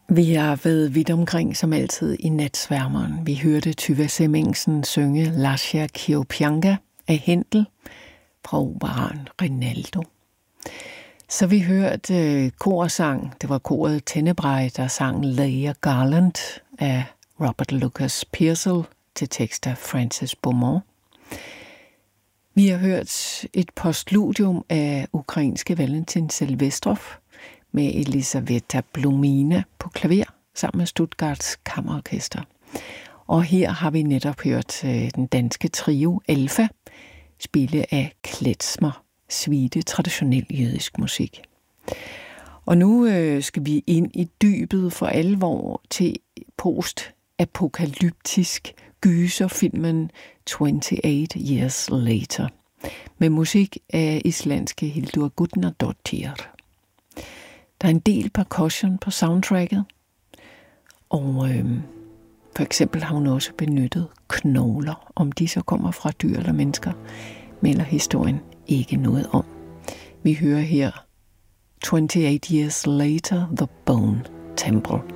Vi har været vidt omkring som altid i Natsværmeren. Vi hørte Tuva Semmingsen synge Lascia ch'io pianga af Händel fra operaen Rinaldo. Så vi hørte korsang. Det var koret Tenebrae, der sang Leia Garland af Robert Lucas Pearsall til tekst af Francis Beaumont. Vi har hørt et postludium af ukrainske Valentin Silvestrov med Elisaveta Blumina på klaver sammen med Stuttgarts Kammerorkester. Og her har vi netop hørt den danske trio Alfa spille af klezmer, suite traditionel jødisk musik. Og nu skal vi ind i dybet for alvor til post-apokalyptisk gyserfilmen 28 Years Later med musik af islandske Hildur Gudnadottir. Der er en del percussion på soundtracket, og for eksempel har hun også benyttet knogler. Om de så kommer fra dyr eller mennesker, melder historien ikke noget om. Vi hører her 28 Years Later, The Bone Temple.